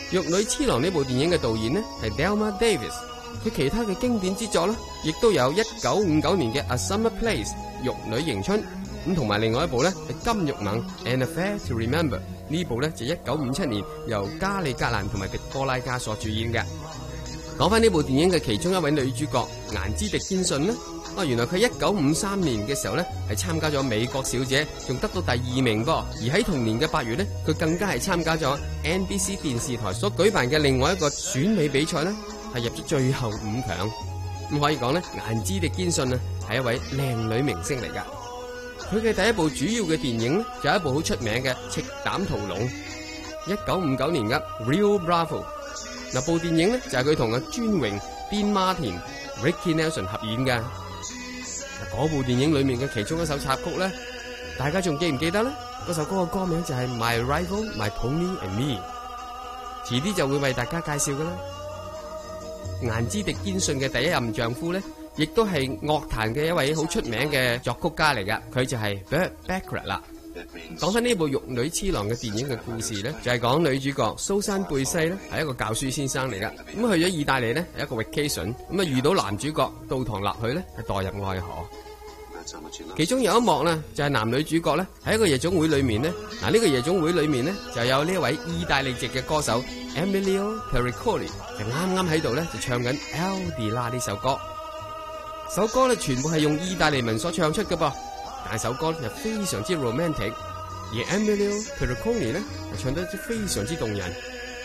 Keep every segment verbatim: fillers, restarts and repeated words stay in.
玉女痴郎呢部電影嘅導演呢係 Delma Davis， 佢其他嘅經典之作呢亦都有一九五九年嘅 A Summer Place 玉女迎春，咁同埋另外一部呢係金玉盟 An Affair to Remember， 呢部呢就一九五七年由加里格蘭同埋狄波拉加所主演嘅。講翻呢部電影嘅其中一位女主角顏茲迪堅遜呢，啊原來佢一九五三年嘅時候呢係參加咗美國小姐，仲得到第二名噃。而喺同年嘅八月呢，佢更加係參加咗 N B C 電視台所舉辦嘅另外一個選美比賽呢，係入咗最後五強。咁可以講呢，顏茲迪堅遜啊係一位靚女明星嚟噶。佢嘅第一部主要嘅電影呢，就係一部好出名嘅《赤膽屠龍》，一九五九年嘅 Rio Bravo。嗱，部電影咧就係佢同阿尊榮、Dean Martin、Ricky Nelson 合演嘅。嗰部電影裏面嘅其中一首插曲咧，大家仲記唔記得咧？嗰首歌嘅歌名就係 My Rival, My Pony and Me。遲啲就會為大家介紹噶啦。顏茲迪堅遜嘅第一任丈夫咧，亦都係樂壇嘅一位好出名嘅作曲家嚟噶，佢就係 Burt Bacharach 啦。講翻呢部玉女痴郎嘅電影嘅故事呢，就係、是、講女主角蘇珊貝西呢係一個教書先生嚟噶，咁去咗意大利呢係一個 vacation， 咁啊遇到男主角杜唐納許呢係墮入愛河。其中有一幕呢，就係、是、男女主角呢喺一個夜總會裏面呢，嗱、這、呢個夜總會裏面呢，就有呢一位意大利籍嘅歌手 Emilio Pericoli 就啱啱喺度呢就唱緊 El Di La 呢首歌，首歌呢全部係用意大利文所唱出嘅噃。但首歌就非常之 romantic， 而 Emilio Pericoli 咧就唱得非常之動人。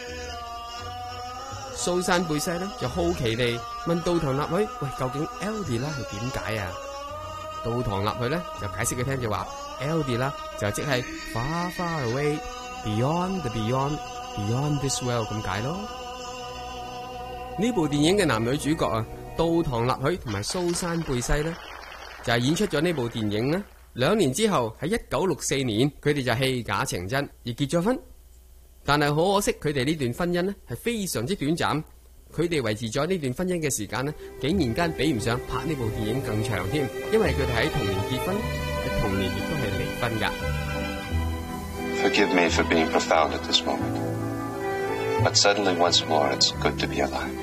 蘇珊貝西咧就好奇地問杜唐納許：喂，究竟 El Di La 係點解啊？杜唐納許咧就解釋佢聽就話 El Di La 就即係 far far away beyond the beyond beyond this world 咁解咯。呢部電影嘅男女主角啊，杜唐納許同埋蘇珊貝西咧，就係演出咗呢部電影呢。兩年之後喺一九六四年，佢哋就戲假情真而結咗婚。但係好可惜，佢哋呢段婚姻呢係非常之短暫。佢哋維持咗呢段婚姻嘅時間呢，竟然間比唔上拍呢部電影更長添。因為佢哋喺同年結婚，喺同年亦都係離婚噶。 Forgive me for being profound at this moment, but suddenly once more it's good to be alive.